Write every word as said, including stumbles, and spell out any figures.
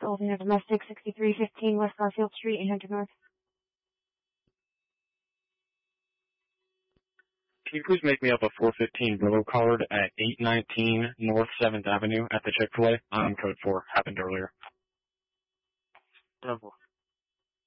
Golden or domestic, sixty-three fifteen West Garfield Street, eight hundred North. Can you please make me up a four fifteen Willow card at eight nineteen North seventh Avenue at the Chick-fil-A? I'm code four. Happened earlier. Double.